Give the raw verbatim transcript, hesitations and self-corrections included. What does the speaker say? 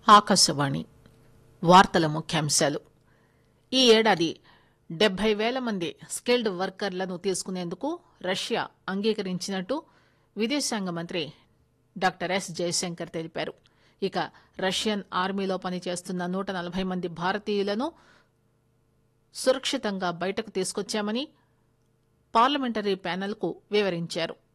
ఆకాశవాణి వార్తల ముఖ్యాంశాలు. ఈ ఏడాది డెబ్బై పేల మంది స్కిల్డ్ వర్కర్లను తీసుకునేందుకు రష్యా అంగీకరించినట్టు విదేశాంగ మంత్రి డాక్టర్ ఎస్ జయశంకర్ తెలిపారు. ఇక రష్యన్ ఆర్మీలో పనిచేస్తున్న నూట నలభై మంది భారతీయులను సురక్షితంగా బయటకు తీసుకొచ్చామని పార్లమెంటరీ ప్యానెల్ కు వివరించారు.